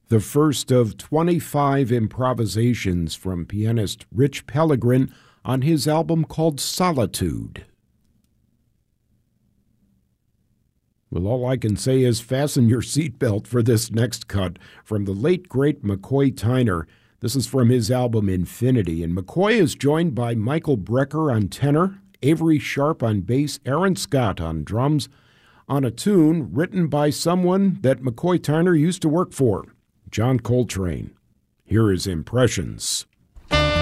the first of 25 improvisations from pianist Rich Pellegrin on his album called Solitude. Well, all I can say is fasten your seatbelt for this next cut from the late, great McCoy Tyner. This is from his album Infinity, and McCoy is joined by Michael Brecker on tenor, Avery Sharp on bass, Aaron Scott on drums, on a tune written by someone that McCoy Tyner used to work for, John Coltrane. Here is Impressions.